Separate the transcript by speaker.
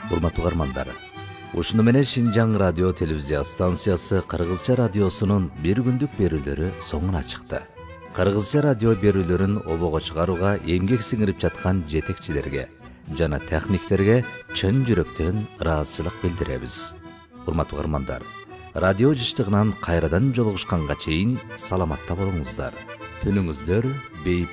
Speaker 1: Урматтуу угармандар, ушуну менен Шинжаң радио телевизия станциясы Кыргызча радиосунун бир күндүк берүүлөрү соңуна чыкты. Кыргызча радио берүүлөрүн обого чыгарууга эмгек сиңирип жаткан жетекчилерге жана техниктерге чын жүрөктөн ыраазычылык билдиребиз. Урматтуу угармандар, радио жыштыгынан кайрадан жолугушканга чейин саламатта болуңуздар. Түнүңүздөр бейпай